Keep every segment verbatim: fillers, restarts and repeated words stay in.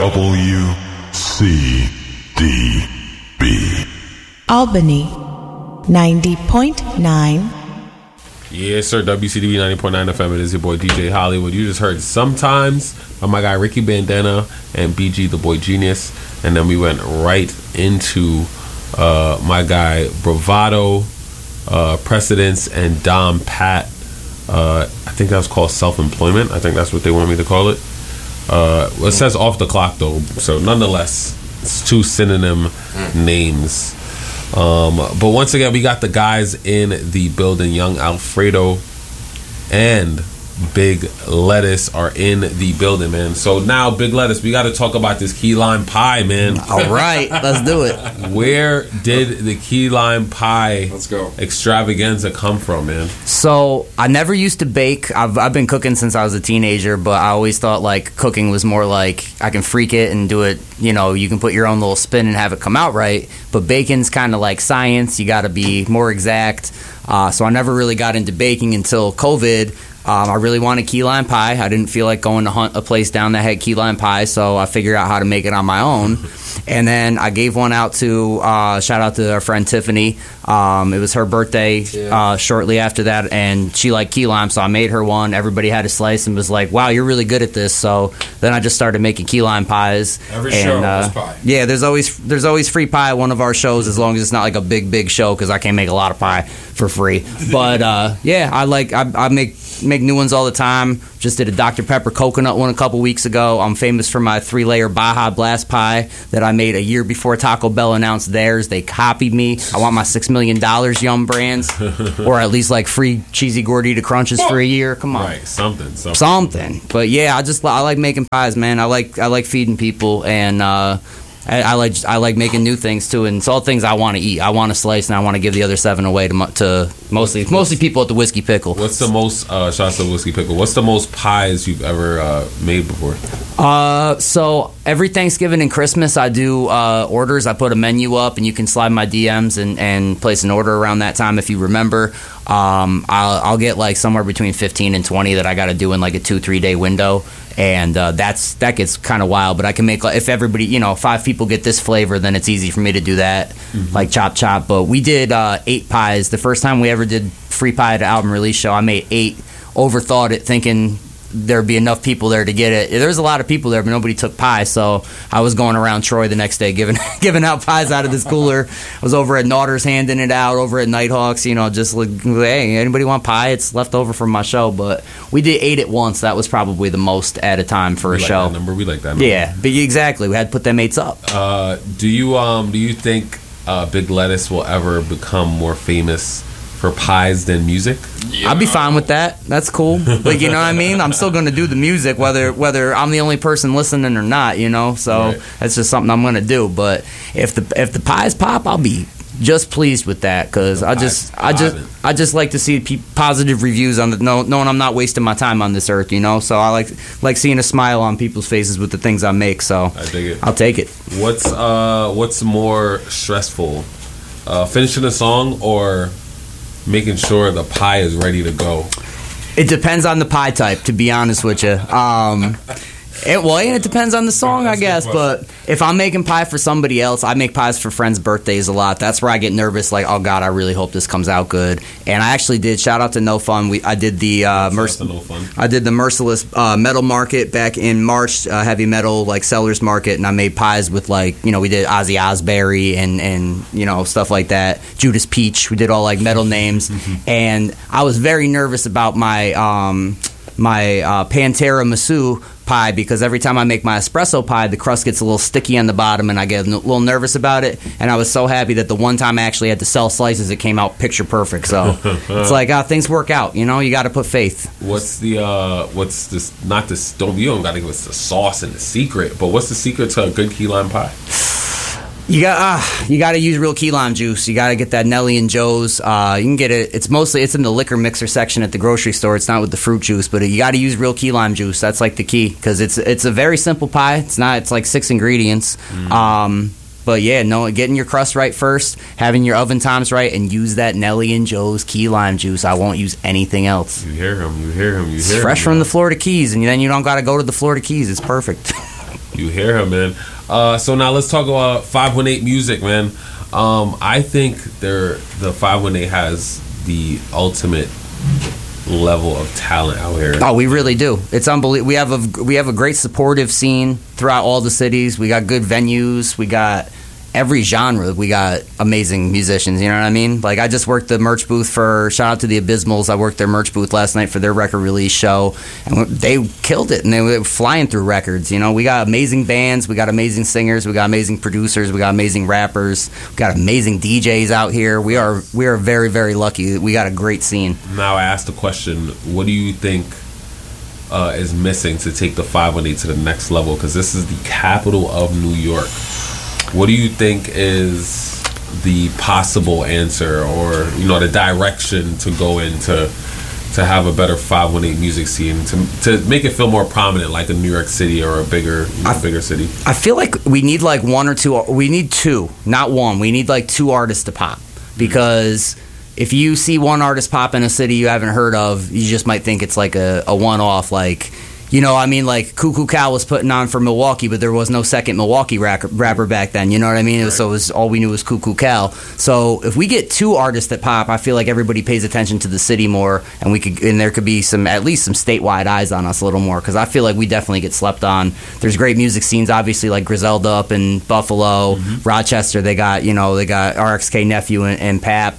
W C D B Albany ninety point nine. Yes, sir. W C D B ninety point nine F M. It is your boy D J Hollywood. You just heard Sometimes by my guy Ricky Bandana and B G the Boy Genius. And then we went right into uh, my guy Bravado, uh, Precedence, and Dom Pat. Uh, I think that was called Self-Employment. I think that's what they want me to call it. Uh, well, it says Off the Clock, though. So nonetheless, it's two synonym names. Um, but once again, we got the guys in the building. Young Alfredo and Big Lettuce are in the building, man. So now, Big Lettuce, we got to talk about this key lime pie, man. All right, let's do it. Where did the key lime pie let's go. extravaganza come from, man? So I never used to bake. I've I've been cooking since I was a teenager, but I always thought like cooking was more like I can freak it and do it. You know, you can put your own little spin and have it come out right. But baking's kind of like science. You got to be more exact. Uh, so I never really got into baking until COVID. Um, I really wanted key lime pie. I didn't feel like going to hunt a place down that had key lime pie, so I figured out how to make it on my own. And then I gave one out to, uh, shout out to our friend Tiffany. Um, it was her birthday yeah. uh, shortly after that, and she liked key lime, so I made her one. Everybody had a slice and was like, wow, you're really good at this. So then I just started making key lime pies. Every and, show uh, is pie. Yeah, there's always there's always free pie at one of our shows, as long as it's not like a big, big show, because I can't make a lot of pie for free. But, uh, yeah, I like I, I make... make new ones all the time. Just did a Doctor Pepper coconut one a couple weeks ago. I'm famous for my three-layer Baja Blast pie that I made a year before Taco Bell announced theirs. They copied me. I want my six million dollars Yum Brands, or at least like free cheesy gordita crunches for a year. Come on, Right, something, something. something. But yeah, I just I like making pies, man. I like I like feeding people, and uh, I, I like I like making new things too, and it's all things I want to eat. I want to slice, and I want to give the other seven away to, mo- to mostly mostly people at the Whiskey Pickle. What's the most, uh, shots of Whiskey Pickle, what's the most pies you've ever uh, made before? Uh, so every Thanksgiving and Christmas, I do uh, orders. I put a menu up, and you can slide my D Ms and, and place an order around that time if you remember. Um, I'll, I'll get like somewhere between fifteen and twenty that I got to do in like a two, three day window. And uh, that's that gets kind of wild, but I can make, if everybody, you know, five people get this flavor, then it's easy for me to do that, mm-hmm. like chop chop. But we did uh, eight pies. The first time we ever did free pie at an album release show, I made eight, overthought it, thinking there'd be enough people there to get it. There's a lot of people there, but nobody took pie, so I was going around Troy the next day giving giving out pies out of this cooler. I was over at Naughters handing it out, over at Nighthawks, you know, just like, hey, anybody want pie? It's left over from my show. But we did eight at once. That was probably the most at a time for we a like show. That number. We like that number. Yeah, but exactly. We had to put them eights up. Uh, do you um do you think uh, Big Lettuce will ever become more famous for pies than music? Yeah. I'll be fine with that. That's cool. Like, you know what I mean? I'm still going to do the music, whether whether I'm the only person listening or not, you know? So Right. that's just something I'm going to do. But if the if the pies pop, I'll be just pleased with that, because I just I just I just like to see pe- positive reviews on the know, knowing I'm not wasting my time on this earth, you know? So I like like seeing a smile on people's faces with the things I make. So I dig it. I'll take it. What's uh what's more stressful, uh, finishing a song or making sure the pie is ready to go? It depends on the pie type, to be honest with you. Um, it, well, yeah, it depends on the song, I guess. But if I'm making pie for somebody else, I make pies for friends' birthdays a lot. That's where I get nervous. Like, oh God, I really hope this comes out good. And I actually did. Shout out to No Fun. We I did the uh, merc- No Fun. I did the Merciless uh, Metal Market back in March, uh, heavy metal like sellers market, and I made pies with, like, you know, we did Ozzy Osbourne and and you know, stuff like that. Judas Peach. We did all like metal names, and I was very nervous about my um, my uh, Pantera Masu pie, because every time I make my espresso pie, the crust gets a little sticky on the bottom, and I get a little nervous about it. And I was so happy that the one time I actually had to sell slices, it came out picture perfect. So it's like, uh, things work out, you know. You got to put faith. What's the uh what's this? Not this. Don't you don't got to give us the sauce and the secret, but what's the secret to a good key lime pie? You got uh, you got to use real key lime juice. You got to get that Nelly and Joe's. Uh, you can get it. It's mostly it's in the liquor mixer section at the grocery store. It's not with the fruit juice, but you got to use real key lime juice. That's like the key, because it's it's a very simple pie. It's not. It's like six ingredients. Mm. Um, but yeah, no, getting your crust right first, having your oven times right, and use that Nelly and Joe's key lime juice. I won't use anything else. You hear him. You hear him. You hear it's him. fresh from the Florida Keys, and then you don't got to go to the Florida Keys. It's perfect. You hear her, man. Uh, so now let's talk about five one eight music, man. Um, I think they're, the five one eight has the ultimate level of talent out here. Oh, we really do. It's unbelievable. We have a we have a great supportive scene throughout all the cities. We got good venues. We got every genre. We got amazing musicians. You know what I mean? Like, I just worked the merch booth for, shout out to the Abysmals. I worked their merch booth last night for their record release show, and they killed it, and they were flying through records. You know, we got amazing bands, we got amazing singers, we got amazing producers, we got amazing rappers, we got amazing D Js out here. We are we are very, very lucky. We got a great scene. Now I asked the question, what do you think uh, is missing to take the five one eight to the next level? Because this is the capital of New York. What do you think is the possible answer, or, you know, the direction to go into to have a better five one eight music scene, to to make it feel more prominent, like a New York City or a bigger, you know, I, bigger city? I feel like we need like one or two. We need two, not one. We need like two artists to pop, because if you see one artist pop in a city you haven't heard of, you just might think it's like a, a one-off, like. You know, I mean, like, Cuckoo Cal was putting on for Milwaukee, but there was no second Milwaukee rack- rapper back then. You know what I mean? It was, so it was, all we knew was Cuckoo Cal. So if we get two artists that pop, I feel like everybody pays attention to the city more, and we could, and there could be some, at least some statewide eyes on us a little more, because I feel like we definitely get slept on. There's great music scenes, obviously, like Griselda up in Buffalo, mm-hmm. Rochester. They got, you know, they got R X K Nephew and, and Pap.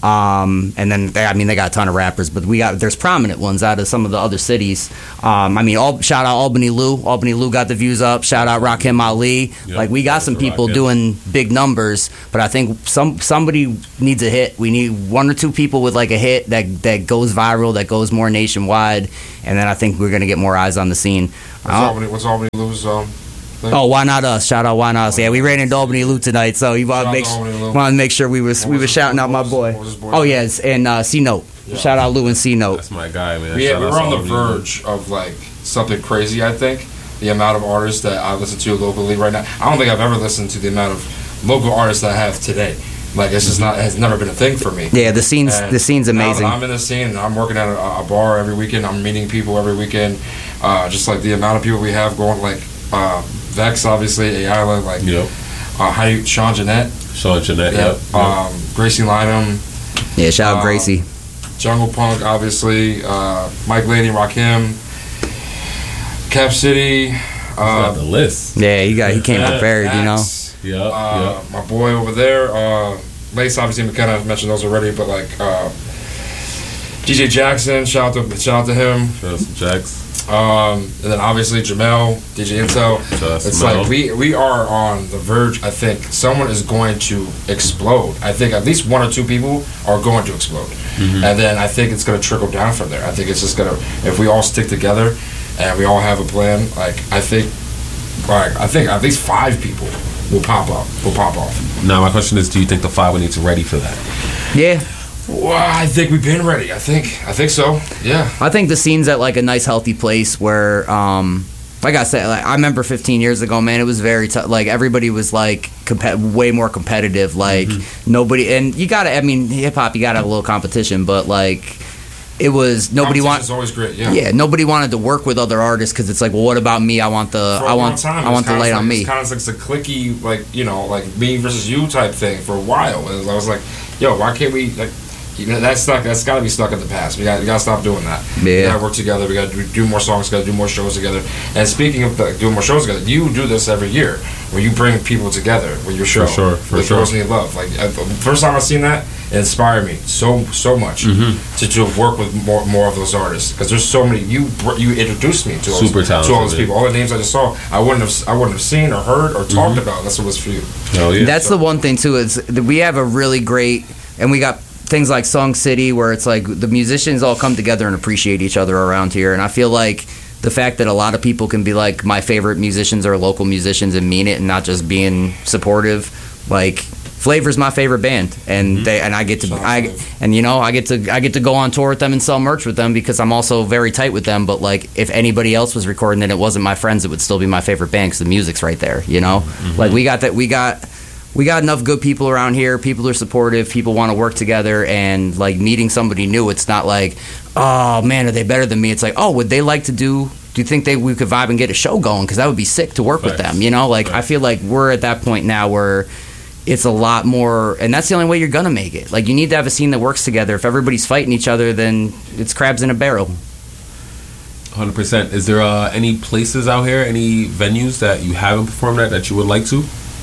Um, and then they, I mean, they got a ton of rappers, but we got there's prominent ones out of some of the other cities. Um, I mean, all, shout out Albany Lou. Albany Lou got the views up. Shout out Rakim Ali. Yep. Like, we got some people doing big numbers, but I think some somebody needs a hit. We need one or two people with like a hit that that goes viral, that goes more nationwide, and then I think we're gonna get more eyes on the scene. What's uh, Albany? What's Albany Lou's? Um, Oh, why not us? Shout out, why not us? Yeah, we ran into Albany Lou tonight, so you want to make want to make sure we was we were shouting out my boy. Oh yes, and uh, C Note. Yeah. Shout out Lou and C Note. That's my guy, man. Yeah, we were on the verge of like something crazy. I think the amount of artists that I listen to locally right now. I don't think I've ever listened to the amount of local artists that I have today. Like, it's just not, it has never been a thing for me. Yeah, the scene's and the scene's amazing. I'm in the scene, and I'm working at a, a bar every weekend. I'm meeting people every weekend. Uh, just like the amount of people we have going, like. Uh, Vex, obviously, Ayala, like, yep. uh, how you, Sean Jeanette. Sean Jeanette, yep. yep. Um, Gracie Lynham. Yeah, shout out uh, Gracie. Jungle Punk, obviously. Uh, Mike Lady, Rakim. Cap City. Uh, got the list. Yeah, he got he came yeah, prepared, Max, you know. Yeah, uh, yep. My boy over there. Uh, Lace, obviously, we kind of mentioned those already, but like uh, D J Jackson, shout out to shout out to him. Shout out to Jax. Um, and then obviously Jamel, D J Intel. It's Jamel. Like we we are on the verge. I think someone is going to explode. I think at least one or two people are going to explode, mm-hmm. and then I think it's going to trickle down from there. I think it's just gonna, if we all stick together and we all have a plan. Like I think, like I think at least five people will pop up. Will pop off. Now my question is, do you think the five one eight's ready for that? Yeah. Well, I think we've been ready. I think, I think so. Yeah. I think the scene's at like a nice, healthy place where, um, like I said, like, I remember fifteen years ago, man, it was very tough. Like everybody was like comp- way more competitive. Like mm-hmm. nobody, and you gotta. I mean, hip hop, you gotta have a little competition, but like it was nobody wanted. Always great. Yeah. Yeah. Nobody wanted to work with other artists because it's like, well, what about me? I want the. I want. Time, I want the light like, on me. It's kind of like a clicky, like you know, like me versus you type thing for a while. And I was like, yo, why can't we like. You know, that's stuck. That's got to be stuck in the past. We got, we got to stop doing that. Yeah. We got to work together. We got to do more songs. Got to do more shows together. And speaking of the, doing more shows together, you do this every year, where you bring people together with your show. For sure, for the sure. Girls Need Love. Like uh, the first time I seen that, it inspired me so so much mm-hmm. to, to work with more more of those artists, because there's so many. You you introduced me to all super those, talented, to all those people. All the names I just saw, I wouldn't have I wouldn't have seen or heard or talked mm-hmm. about. That's what was for you. Oh yeah. That's so. The one thing too is that we have a really great, and we got. Things like Song City, where it's like the musicians all come together and appreciate each other around here. And I feel like the fact that a lot of people can be like, my favorite musicians are local musicians and mean it, and not just being supportive. Like Flavor's my favorite band, and mm-hmm. they and I get to I and you know I get to I get to go on tour with them and sell merch with them because I'm also very tight with them. But like if anybody else was recording and it wasn't my friends, it would still be my favorite band because the music's right there. You know, mm-hmm. like we got that we got. We got enough good people around here. People are supportive. People want to work together. And, like, meeting somebody new, it's not like, oh, man, are they better than me? It's like, oh, would they like to do do you think they we could vibe and get a show going? Because that would be sick to work Right. with them. You know, like Right. I feel like we're at that point now where it's a lot more, and that's the only way you're gonna make it. Like you need to have a scene that works together. If everybody's fighting each other, then it's crabs in a barrel. one hundred percent. Is there uh, any places out here, any venues that you haven't performed at that you would like to?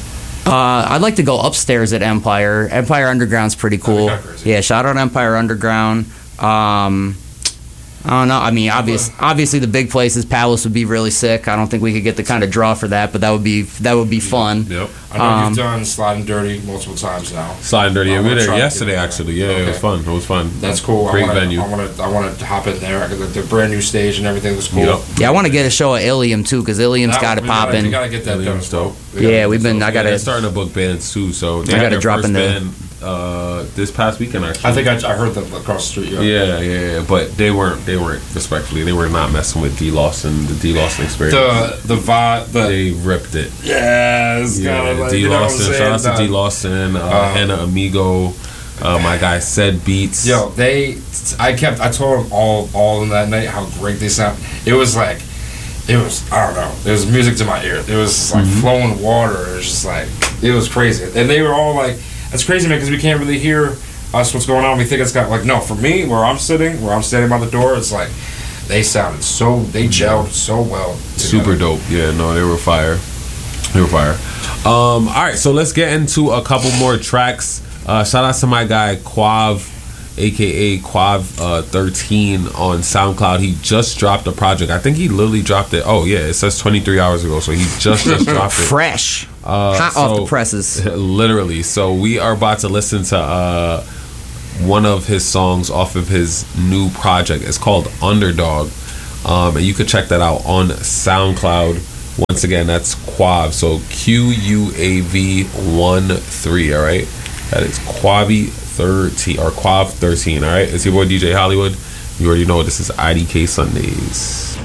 Uh, I'd like to go upstairs at Empire. Empire Underground's pretty cool. kinda crazy. Yeah, shout out Empire Underground. Um, I don't know. I mean, obvious, obviously the big places, Palace would be really sick. I don't think we could get the kind of draw for that, but that would be that would be fun. Yep. I know Um, you've done Sliding Dirty multiple times now. Sliding Dirty. I Yeah, we were wanna there try to yesterday, get there. actually. Yeah, it was Okay. fun. It was fun. That's cool. Great I wanna, venue. I want to. I want to hop in there. The, the brand new stage and everything was cool. Yep. Yeah, I want to get a show at Ilium too, because Ilium's That- got it we gotta- We popping. gotta get that done. Ilium's as well. dope. We gotta Yeah, get we've that been. done. I Yeah, gotta. they're starting to book bands too, so they I had gotta their drop first in there. band uh, this past weekend actually. I think I, I heard them across the street. Yeah. Yeah, yeah, yeah, but they weren't. They weren't respectfully. They were not messing with D Lawson, the D Lawson experience. The the vibe. The they ripped it. yeah, it's kind Yeah, of like D you know what I'm Lawson. saying? Shout out to Nah. D Lawson, uh, Uh, Hannah Amigo, uh, my guy Said Beats. Yo, they. I kept. I told them all all in that night how great they sound. It was like, it was. I don't know. It was music to my ear. It was just like flowing water. It was just like it was crazy. And they were all like, "That's crazy, man," because we can't really hear us what's going on. We think it's got like no. For me, where I'm sitting, where I'm standing by the door, it's like they sounded so. They gelled so well. Super together. dope. Yeah, no, they were fire. They were fire. Um, all right, so let's get into a couple more tracks. Uh, shout out to my guy Quav, aka Quav uh, thirteen on SoundCloud. He just dropped a project. I think he literally dropped it. Oh yeah, it says twenty-three hours ago. So he just just dropped it. Fresh, Uh, hot off so- the presses. Literally. So we are about to listen to uh, one of his songs off of his new project. It's called Underdog. Um, and you can check that out on SoundCloud. Once again, that's Quav. So Q U A V one three, all right? That is Quavi thirteen, or Quav thirteen, all right? It's your boy D J Hollywood. You already know this is I D K Sundays.